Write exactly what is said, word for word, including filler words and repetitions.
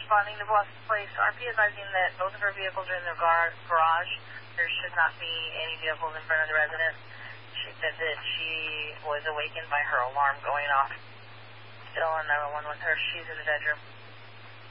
responding to Boston Police. R P advising that both of her vehicles are in the gar- garage. There should not be any vehicles in front of the residence. She said that she was awakened by her alarm going off. Still on nine one one with her. She's in the bedroom.